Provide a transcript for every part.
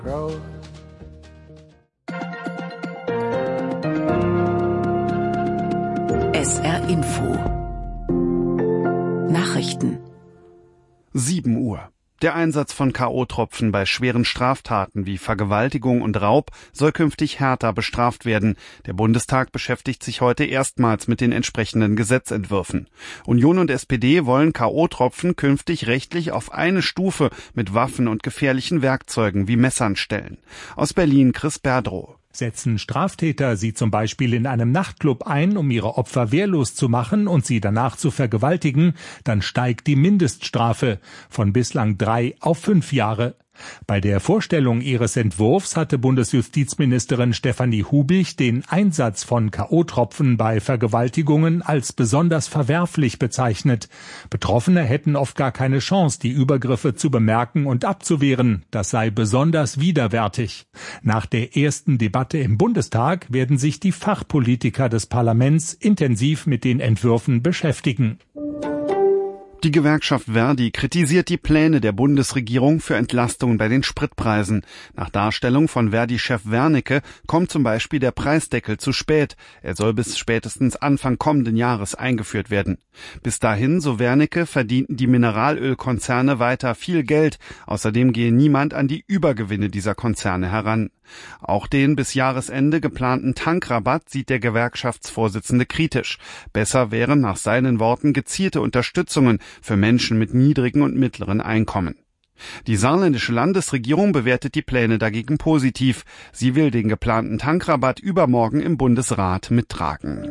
SR Info Nachrichten 7 Uhr. Der Einsatz von K.O.-Tropfen bei schweren Straftaten wie Vergewaltigung und Raub soll künftig härter bestraft werden. Der Bundestag beschäftigt sich heute erstmals mit den entsprechenden Gesetzentwürfen. Union und SPD wollen K.O.-Tropfen künftig rechtlich auf eine Stufe mit Waffen und gefährlichen Werkzeugen wie Messern stellen. Aus Berlin Chris Berdrow. Setzen Straftäter sie zum Beispiel in einem Nachtclub ein, um ihre Opfer wehrlos zu machen und sie danach zu vergewaltigen, dann steigt die Mindeststrafe von bislang 3 auf 5 Jahre. Bei der Vorstellung ihres Entwurfs hatte Bundesjustizministerin Stefanie Hubich den Einsatz von K.O.-Tropfen bei Vergewaltigungen als besonders verwerflich bezeichnet. Betroffene hätten oft gar keine Chance, die Übergriffe zu bemerken und abzuwehren. Das sei besonders widerwärtig. Nach der ersten Debatte im Bundestag werden sich die Fachpolitiker des Parlaments intensiv mit den Entwürfen beschäftigen. Die Gewerkschaft Verdi kritisiert die Pläne der Bundesregierung für Entlastungen bei den Spritpreisen. Nach Darstellung von Verdi-Chef Wernicke kommt zum Beispiel der Preisdeckel zu spät. Er soll bis spätestens Anfang kommenden Jahres eingeführt werden. Bis dahin, so Wernicke, verdienten die Mineralölkonzerne weiter viel Geld. Außerdem gehe niemand an die Übergewinne dieser Konzerne heran. Auch den bis Jahresende geplanten Tankrabatt sieht der Gewerkschaftsvorsitzende kritisch. Besser wären nach seinen Worten gezielte Unterstützungen für Menschen mit niedrigen und mittleren Einkommen. Die saarländische Landesregierung bewertet die Pläne dagegen positiv. Sie will den geplanten Tankrabatt übermorgen im Bundesrat mittragen.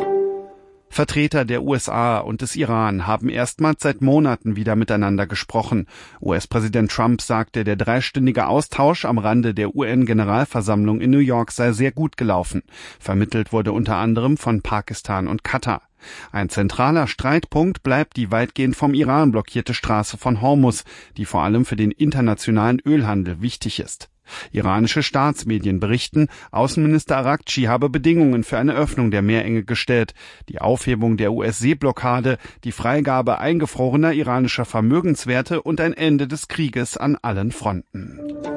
Vertreter der USA und des Iran haben erstmals seit Monaten wieder miteinander gesprochen. US-Präsident Trump sagte, der 3-stündige Austausch am Rande der UN-Generalversammlung in New York sei sehr gut gelaufen. Vermittelt wurde unter anderem von Pakistan und Katar. Ein zentraler Streitpunkt bleibt die weitgehend vom Iran blockierte Straße von Hormuz, die vor allem für den internationalen Ölhandel wichtig ist. Iranische Staatsmedien berichten, Außenminister Araghchi habe Bedingungen für eine Öffnung der Meerenge gestellt. Die Aufhebung der US-Seeblockade, die Freigabe eingefrorener iranischer Vermögenswerte und ein Ende des Krieges an allen Fronten.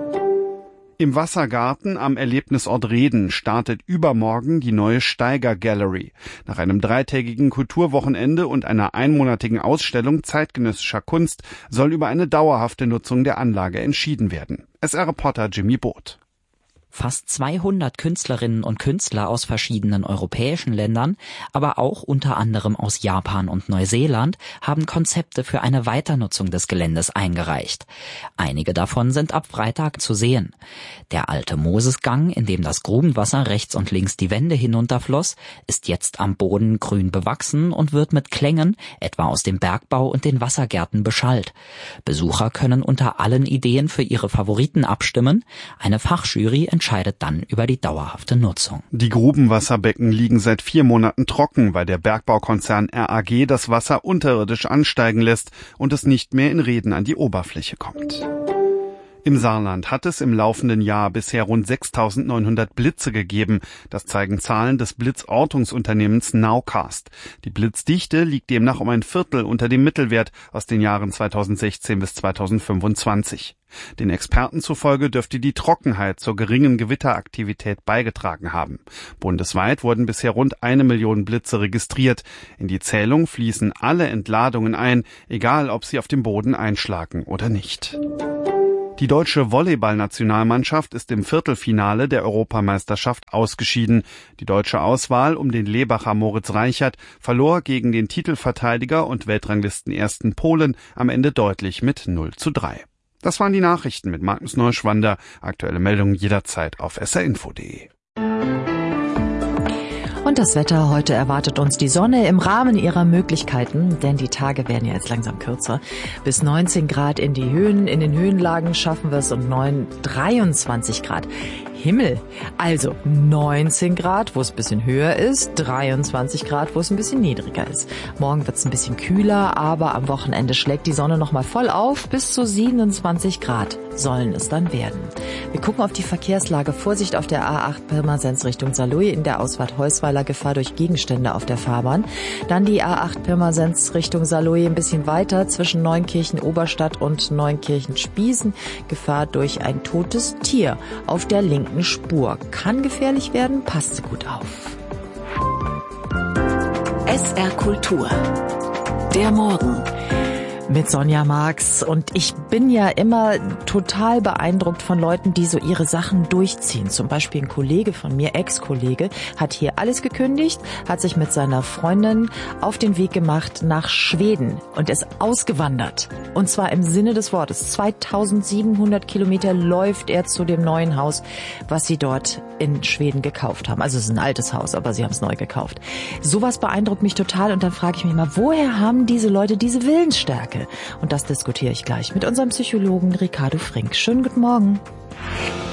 Im Wassergarten am Erlebnisort Reden startet übermorgen die neue Steiger Gallery. Nach einem 3-tägigen Kulturwochenende und einer einmonatigen Ausstellung zeitgenössischer Kunst soll über eine dauerhafte Nutzung der Anlage entschieden werden. SR-Reporter Jimmy Boot. Fast 200 Künstlerinnen und Künstler aus verschiedenen europäischen Ländern, aber auch unter anderem aus Japan und Neuseeland, haben Konzepte für eine Weiternutzung des Geländes eingereicht. Einige davon sind ab Freitag zu sehen. Der alte Mosesgang, in dem das Grubenwasser rechts und links die Wände hinunterfloss, ist jetzt am Boden grün bewachsen und wird mit Klängen, etwa aus dem Bergbau und den Wassergärten, beschallt. Besucher können unter allen Ideen für ihre Favoriten abstimmen. Eine Fachjury entscheidet dann über die dauerhafte Nutzung. Die Grubenwasserbecken liegen seit 4 Monaten trocken, weil der Bergbaukonzern RAG das Wasser unterirdisch ansteigen lässt und es nicht mehr in Reden an die Oberfläche kommt. Im Saarland hat es im laufenden Jahr bisher rund 6.900 Blitze gegeben. Das zeigen Zahlen des Blitzortungsunternehmens Nowcast. Die Blitzdichte liegt demnach um ein Viertel unter dem Mittelwert aus den Jahren 2016 bis 2025. Den Experten zufolge dürfte die Trockenheit zur geringen Gewitteraktivität beigetragen haben. Bundesweit wurden bisher rund 1 Million Blitze registriert. In die Zählung fließen alle Entladungen ein, egal ob sie auf dem Boden einschlagen oder nicht. Die deutsche Volleyball-Nationalmannschaft ist im Viertelfinale der Europameisterschaft ausgeschieden. Die deutsche Auswahl um den Lebacher Moritz Reichert verlor gegen den Titelverteidiger und Weltranglistenersten Polen am Ende deutlich mit 0:3. Das waren die Nachrichten mit Magnus Neuschwander. Aktuelle Meldungen jederzeit auf srinfo.de. Und das Wetter, heute erwartet uns die Sonne im Rahmen ihrer Möglichkeiten, denn die Tage werden ja jetzt langsam kürzer. Bis 19 Grad in die Höhen, in den Höhenlagen schaffen wir es und 23 Grad. Himmel. Also 19 Grad, wo es ein bisschen höher ist, 23 Grad, wo es ein bisschen niedriger ist. Morgen wird es ein bisschen kühler, aber am Wochenende schlägt die Sonne nochmal voll auf. Bis zu 27 Grad sollen es dann werden. Wir gucken auf die Verkehrslage. Vorsicht auf der A8 Pirmasens Richtung Saarlouis in der Ausfahrt Heusweiler, Gefahr durch Gegenstände auf der Fahrbahn. Dann die A8 Pirmasens Richtung Saarlouis ein bisschen weiter zwischen Neunkirchen Oberstadt und Neunkirchen Spiesen. Gefahr durch ein totes Tier auf der linken Spur. Kann gefährlich werden, passt gut auf. SR Kultur. Der Morgen. Mit Sonja Marx. Und ich bin ja immer total beeindruckt von Leuten, die so ihre Sachen durchziehen. Zum Beispiel ein Kollege von mir, Ex-Kollege, hat hier alles gekündigt, hat sich mit seiner Freundin auf den Weg gemacht nach Schweden und ist ausgewandert. Und zwar im Sinne des Wortes. 2700 Kilometer läuft er zu dem neuen Haus, was sie dort in Schweden gekauft haben. Also es ist ein altes Haus, aber sie haben es neu gekauft. Sowas beeindruckt mich total und dann frage ich mich mal, woher haben diese Leute diese Willensstärke? Und das diskutiere ich gleich mit unserem Psychologen Ricardo Frink. Schönen guten Morgen.